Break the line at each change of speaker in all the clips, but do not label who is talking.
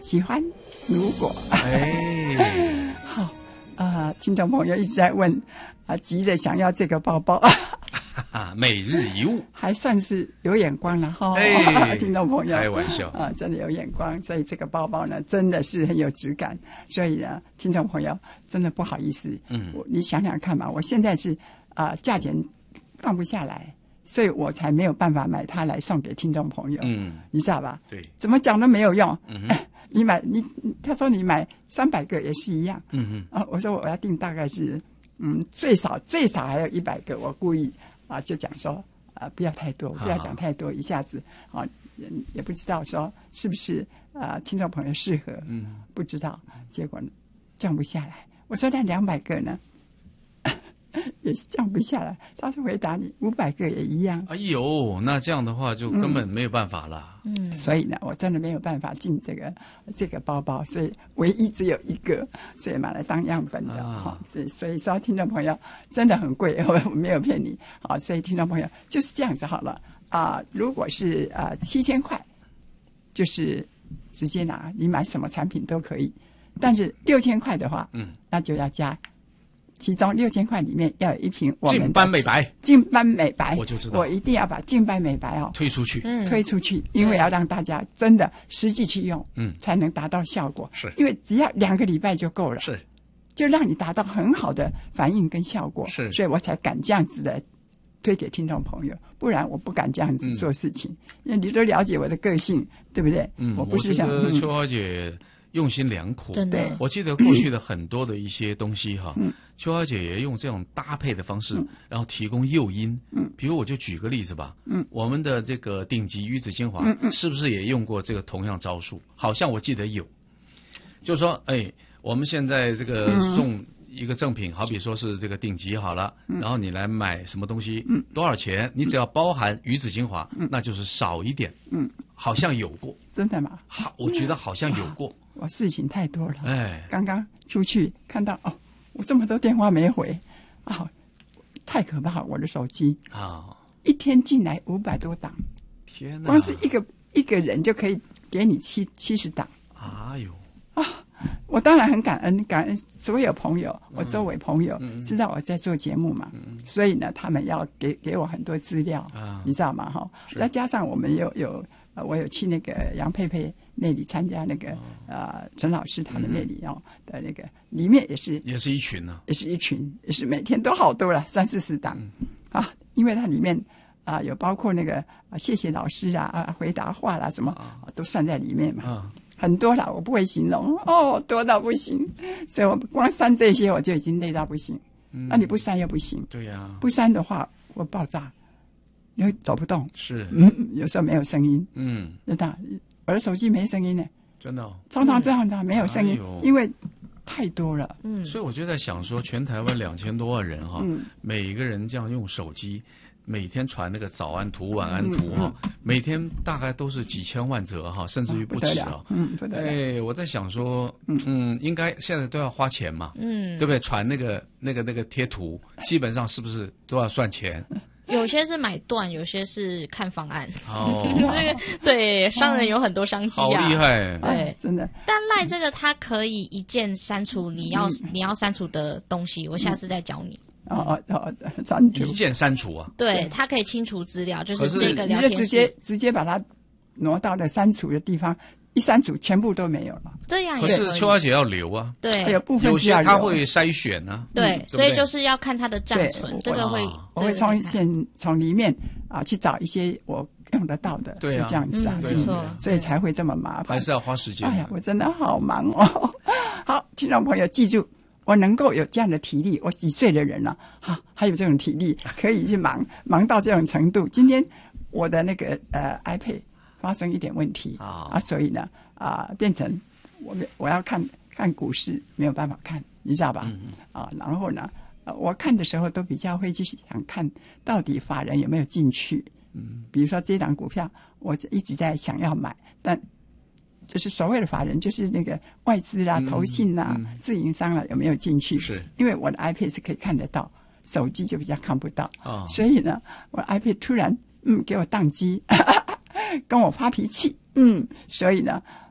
喜欢如果。好听众朋友一直在问急着想要这个包包
每日一物
还算是有眼光了听众朋友
开玩笑
真的有眼光，所以这个包包呢真的是很有质感，所以呢听众朋友真的不好意思，你想想看嘛，我现在是价钱放不下来，所以我才没有办法买它来送给听众朋友，你知道吧？对，怎么讲都没有用，他说你买300个也是一样，我说我要订大概是最少还有100个，我故意就讲说不要太多，不要讲太多，一下子也不知道说是不是听众朋友适合，不知道，结果降不下来。我说那200个呢？也是降不下来，他是回答你500个也一样。
哎呦，那这样的话就根本没有办法了。
所以呢，我真的没有办法进这个包包，所以唯一只有一个，所以买来当样本的所以说，听众朋友真的很贵，我没有骗你所以听众朋友就是这样子好了如果是7000块，就是直接拿，你买什么产品都可以，但是6000块的话，那就要加。其中6000块里面要有一瓶我们的净斑美白，我就知道，我一定要把净斑美白推出去，因为要让大家真的实际去用，才能达到效果。是，因为只要2个礼拜就够了，是，就让你达到很好的反应跟效果。是，所以我才敢这样子的推给听众朋友，不然我不敢这样子做事情，因为你都了解我的个性，对不对？我不是想
秋华姐用心良苦，
真的。
我记得过去的很多的一些东西秋华姐也用这种搭配的方式，然后提供诱因。比如我就举个例子吧，我们的这个顶级鱼子精华，是不是也用过这个同样招数？好像我记得有，就是说，我们现在这个送一个赠品，好比说是这个顶级好了，然后你来买什么东西，多少钱？你只要包含鱼子精华，那就是少一点。好像有过，
真的吗？
好，我觉得好像有过。
我事情太多了，刚刚出去看到我这么多电话没回太可怕了！我的手机一天进来500多档，天哪！光是一个人就可以给你70档。哎呦我当然很感恩所有朋友，我周围朋友知道我在做节目嘛，所以呢，他们要给我很多资料，你知道吗？再加上我们我有去那个杨佩佩那里参加那个陈老师他们那里的那个里面也是
一群呢，
也是每天都好多了30-40档因为它里面有包括那个谢谢老师回答话啦什么都算在里面嘛。很多啦，我不会形容多到不行，所以我光删这些我就已经累到不行。那你不删又不行，对呀，不删的话我爆炸，你会走不动，是有时候没有声音，真的，我的手机没声音呢，真的常常这样的没有声音，因为太多了。
所以我就在想说，全台湾2000多万人每一个人这样用手机。每天传那个早安图、晚安图每天大概都是几千万则甚至于不止我在想说，应该现在都要花钱嘛，对不对？传那个贴图，基本上是不是都要算钱？
有些是买断，有些是看方案。对，商人有很多商机
好厉害，
对，
真的。
但赖这个它可以一键删除你要删除的东西，我下次再教你。
删除
一键删除
对，它可以清除资料，就是这个聊天室，
你就直接把它挪到了删除的地方，一删除全部都没有了。
这样也
可是秋华姐要留
对，
有部分
有些她会筛选
对，所以就是要看它的暂存，这个
我会从里面去找一些我用得到的，就这样子
没错，
所以才会这么麻烦，
还是要花时间。
哎呀，我真的好忙好，听众朋友记住。我能够有这样的体力，我几岁的人了还有这种体力可以去忙到这种程度。今天我的那个iPad 发生一点问题所以呢变成我要看股市没有办法看，你知道吧？然后呢我看的时候都比较会去想看到底法人有没有进去。比如说这档股票我一直在想要买，但就是所谓的法人，就是那个外资啦、投信啦、自营商啦，有没有进去？是因为我的 iPad 是可以看得到，手机就比较看不到所以呢，我的 iPad 突然给我宕机，跟我发脾气，所以呢，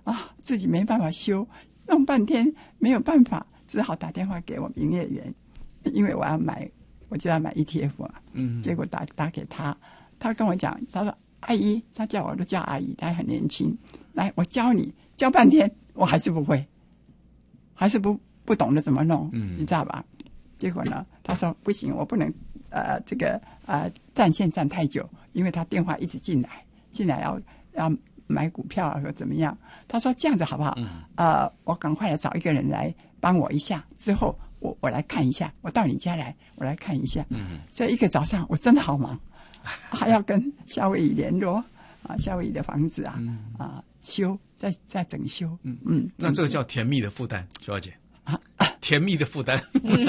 自己没办法修，弄半天没有办法，只好打电话给我们营业员，因为我就要买 ETF 啊。结果打给他，他跟我讲，他说阿姨，他叫我都叫阿姨，他还很年轻，来我教你，教半天我还是不会，还是不懂得怎么弄，你知道吧？结果呢，他说不行，我不能占线占太久，因为他电话一直进来要买股票啊或怎么样。他说这样子好不好？我赶快来找一个人来帮我一下，之后我来看一下，我到你家来，我来看一下。所以一个早上我真的好忙，还要跟夏威夷联络夏威夷的房子修，再整修。
那这个叫甜蜜的负担，邱小姐。甜蜜的负担。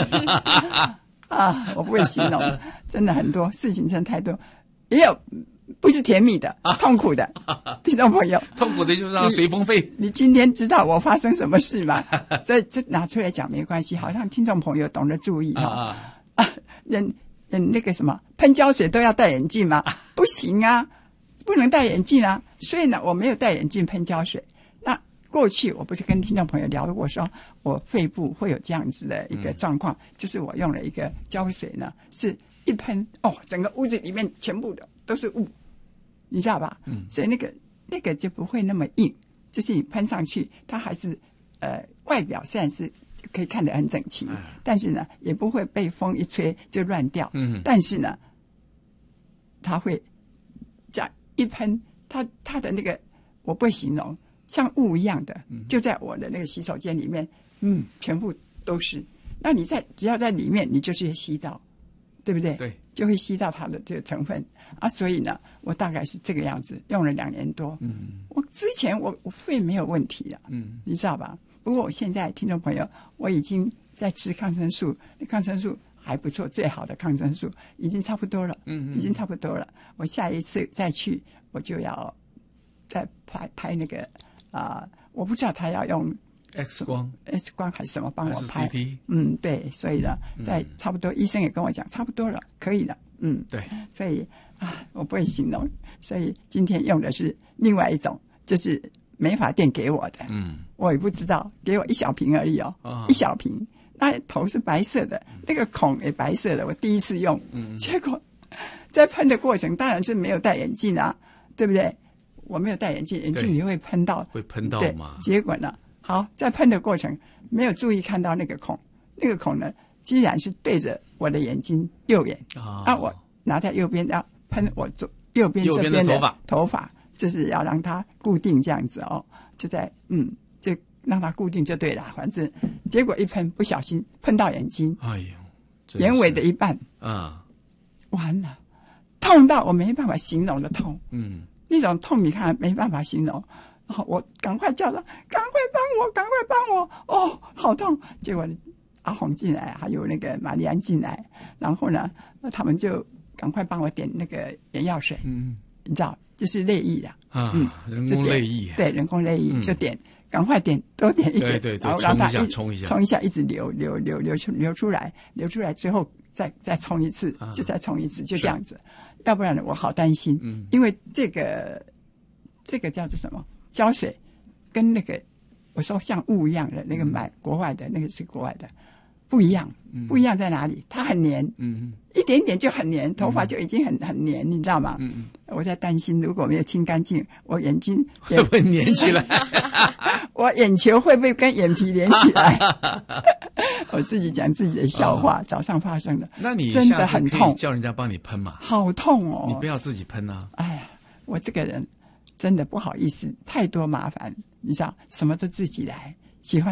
我不会形容，真的很多事情，真的太多，也有不是甜蜜的，痛苦的。听众朋友，
痛苦的就是让它随风飞。
你今天知道我发生什么事吗？所以这拿出来讲没关系，好像听众朋友懂得注意人那个什么喷胶水都要戴眼镜吗？不行啊，不能戴眼镜啊。所以呢，我没有戴眼镜喷胶水。那过去我不是跟听众朋友聊过，说我肺部会有这样子的一个状况，就是我用了一个胶水呢，是一喷整个屋子里面全部的都是雾，你知道吧？所以那个就不会那么硬，就是你喷上去，它还是外表虽然是可以看得很整齐，但是呢也不会被风一吹就乱掉。但是呢，它会这样一喷，它的那个我不会形容。像雾一样的，就在我的那个洗手间里面，全部都是。那你只要在里面，你就是会吸到，对不对？
对，
就会吸到它的这个成分所以呢，我大概是这个样子，用了2年多。我之前我肺没有问题了，你知道吧？不过我现在听众朋友，我已经在吃抗生素，抗生素还不错，最好的抗生素已经差不多了，已经差不多了。我下一次再去，我就要再拍那个。我不知道他要用
X 光
还是什么帮我拍。
CT。
对，所以呢，在差不多，医生也跟我讲差不多了，可以了。
对，
所以我不会形容，所以今天用的是另外一种，就是美发店给我的。我也不知道，给我1小瓶而已1小瓶，那头是白色的，那个孔也白色的，我第一次用，结果在喷的过程当然是没有戴眼镜啊，对不对？我没有戴眼镜，眼镜你会喷到嘛？结果呢，好，在喷的过程没有注意看到那个孔呢，既然是对着我的眼睛右眼我拿在右边要喷我右边这边的头发，就是要让它固定这样子就在就让它固定就对了，反正结果一喷不小心喷到眼睛，眼尾的一半完了，痛到我没办法形容的痛。那种痛你看没办法形容，我赶快叫他赶快帮我好痛。结果阿红进来，还有那个玛丽安进来，然后呢他们就赶快帮我点那个眼药水，你知道就是泪液
人工泪液，
对，人工泪液就点，赶快点，多点一点，
对，
然后让它
冲一下，
一直流出来之后再冲一次，就再冲一次，就这样子。要不然我好担心，因为这个叫做什么胶水，跟那个我说像雾一样的那个买国外的那个是国外的不一样，不一样在哪里？它很黏，一点点就很黏，头发就已经很黏，你知道吗？我在担心如果没有清干净，我眼睛
会不会黏起来？
我眼球会不会跟眼皮连起来？我自己讲自己的笑话，早上发生的。
那你
真的很痛，
叫人家帮你喷嘛？
好痛哦！
你不要自己喷啊！
哎呀，我这个人真的不好意思，太多麻烦，你知道，什么都自己来，喜欢。